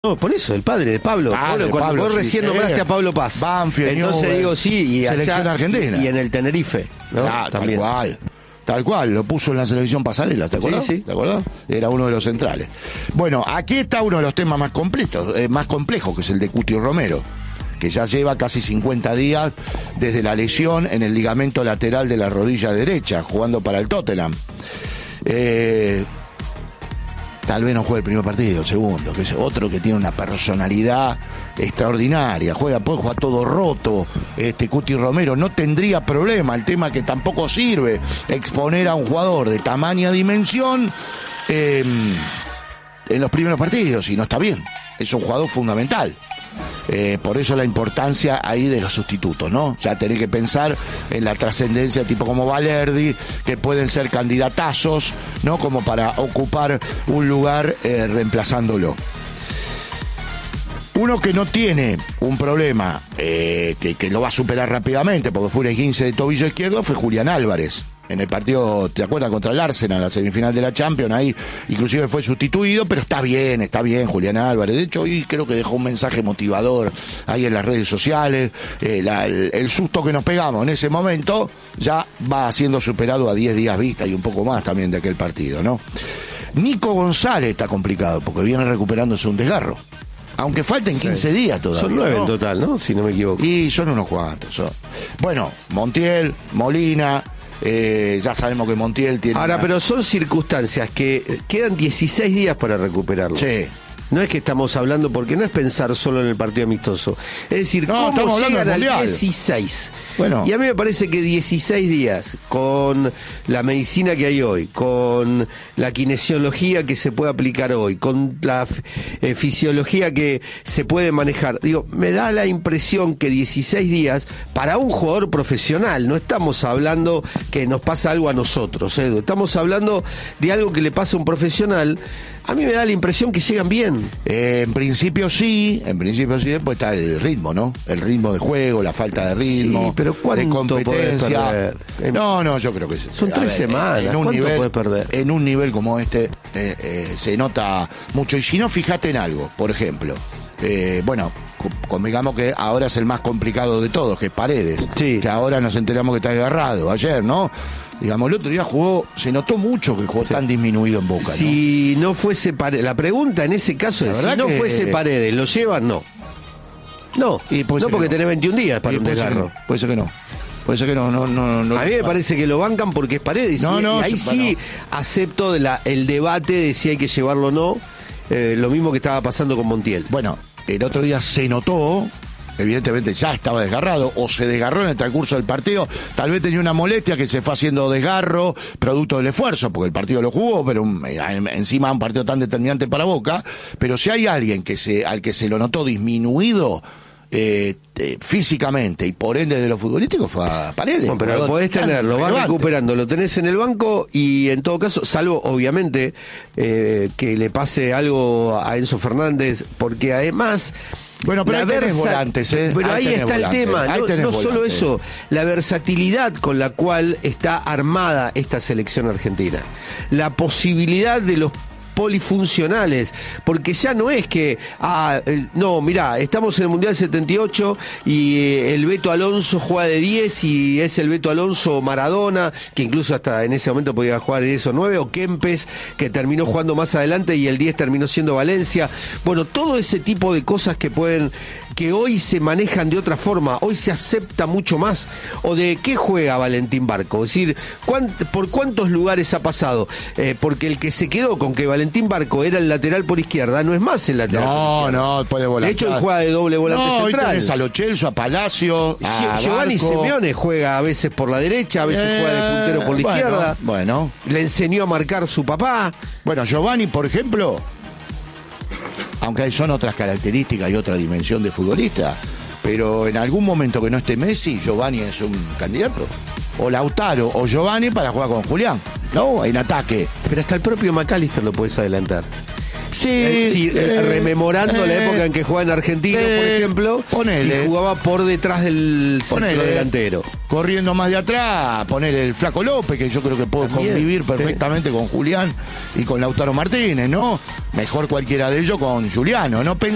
No, por eso, el padre de Pablo. Vos recién nombraste a Pablo Paz. Banfield, entonces digo, sí, y selección allá, argentina. Y en el Tenerife, ¿no? También. Tal cual, lo puso en la selección pasarela, ¿te acuerdas? Sí. ¿Te acuerdas? Era uno de los centrales. Bueno, aquí está uno de los temas más complejos, que es el de Cuti Romero, que ya lleva casi 50 días desde la lesión en el ligamento lateral de la rodilla derecha, jugando para el Tottenham. Tal vez no juegue el primer partido, el segundo, que es otro que tiene una personalidad extraordinaria, juega todo roto. Cuti Romero no tendría problema, el tema que tampoco sirve exponer a un jugador de tamaña dimensión en los primeros partidos, y no está bien. Es un jugador fundamental. Por eso la importancia ahí de los sustitutos, ¿no? Ya tenés que pensar en la trascendencia, tipo como Valerdi, que pueden ser candidatazos, ¿no? Como para ocupar un lugar reemplazándolo. Uno que no tiene un problema, que lo va a superar rápidamente, porque fue un 15 de tobillo izquierdo, fue Julián Álvarez. En el partido, ¿te acuerdas? Contra el Arsenal, la semifinal de la Champions, ahí inclusive fue sustituido, pero está bien Julián Álvarez. De hecho, hoy creo que dejó un mensaje motivador ahí en las redes sociales. El susto que nos pegamos en ese momento ya va siendo superado a 10 días vista y un poco más también de aquel partido, ¿no? Nico González está complicado, porque viene recuperándose un desgarro. Aunque falten 15 días todavía. Son 9 ¿no? en total, ¿no? Si no me equivoco. Y son unos cuantos. Bueno, Montiel, Molina... ya sabemos que Montiel tiene... Ahora, pero son circunstancias que quedan 16 días para recuperarlo. Sí. No es que estamos hablando, porque no es pensar solo en el partido amistoso. Es decir, no, ¿cómo llegan al mundial. 16? Bueno. Y a mí me parece que 16 días, con la medicina que hay hoy, con la kinesiología que se puede aplicar hoy, con la fisiología que se puede manejar, digo, me da la impresión que 16 días para un jugador profesional, no estamos hablando que nos pasa algo a nosotros, Edu, estamos hablando de algo que le pasa a un profesional. A mí me da la impresión que llegan bien. En principio sí, después está el ritmo, ¿no? El ritmo de juego, la falta de ritmo, sí, pero ¿cuánto de competencia. Podés perder? No, yo creo que son 3 semanas. ¿Cuánto podés perder? En un nivel como este se nota mucho. Y si no, fíjate en algo, por ejemplo. Bueno, convengamos que ahora es el más complicado de todos, que es Paredes. Sí. Que ahora nos enteramos que está agarrado ayer, ¿no? Digamos, el otro día se notó mucho que jugó tan disminuido en Boca, si no fuese Paredes, la pregunta en ese caso es, si no fuese Paredes, ¿lo llevan? No. No, porque tenés 21 días para un desgarro. Puede ser que no. A mí me parece que lo bancan porque es Paredes. Y ahí sí acepto el debate de si hay que llevarlo o no. Lo mismo que estaba pasando con Montiel. Bueno, el otro día se notó, evidentemente ya estaba desgarrado, o se desgarró en el transcurso del partido, tal vez tenía una molestia que se fue haciendo desgarro, producto del esfuerzo, porque el partido lo jugó, pero encima un partido tan determinante para Boca. Pero si hay alguien al que se lo notó disminuido físicamente y por ende de lo futbolístico, fue a Paredes. No, pero lo podés tener, lo vas recuperando, lo tenés en el banco, y en todo caso, salvo obviamente que le pase algo a Enzo Fernández, porque además... Bueno, pero ahí tenés volantes, Pero ahí está el tema, no solo eso, la versatilidad con la cual está armada esta selección argentina, la posibilidad de los polifuncionales, porque ya no es que no, mirá, estamos en el Mundial 78 y el Beto Alonso juega de 10 y es el Beto Alonso Maradona, que incluso hasta en ese momento podía jugar de 10 o 9, o Kempes, que terminó jugando más adelante y el 10 terminó siendo Valencia. Bueno, todo ese tipo de cosas que hoy se manejan de otra forma, hoy se acepta mucho más. ¿O de qué juega Valentín Barco? Es decir, ¿por cuántos lugares ha pasado? Porque el que se quedó con que Valentín Barco era el lateral por izquierda, no es más el lateral por izquierda. No, puede volar. De hecho, él juega de doble volante central. Hoy tenés a Lo Celso, a Palacio, a Giovanni Barco. Simeone juega a veces por la derecha, a veces juega de puntero por la izquierda. Bueno. Le enseñó a marcar su papá. Bueno, Giovanni, por ejemplo, aunque son otras características y otra dimensión de futbolista, pero en algún momento que no esté Messi, Giovanni es un candidato. O Lautaro o Giovanni para jugar con Julián, ¿no? En ataque. Pero hasta el propio McAllister lo puedes adelantar. Sí, rememorando la época en que jugaba en Argentina, por ejemplo, y jugaba por detrás del centro delantero. Corriendo más de atrás, poner el Flaco López, que yo creo que puede convivir perfectamente con Julián y con Lautaro Martínez, ¿no? Mejor cualquiera de ellos con Juliano, ¿no?